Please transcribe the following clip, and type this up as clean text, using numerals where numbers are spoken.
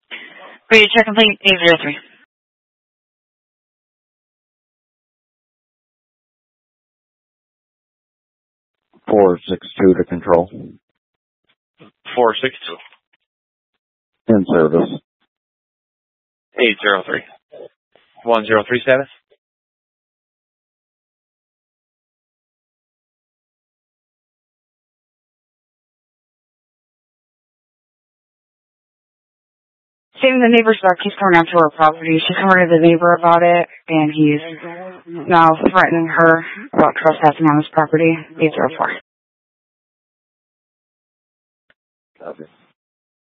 Wait, check complete 803. 462 to control. 462. In service. 803. 103 status. Saving the neighbor's back, he's coming out to her property. She's coming to the neighbor about it, and he's now threatening her about trespassing on his property. 804. Copy.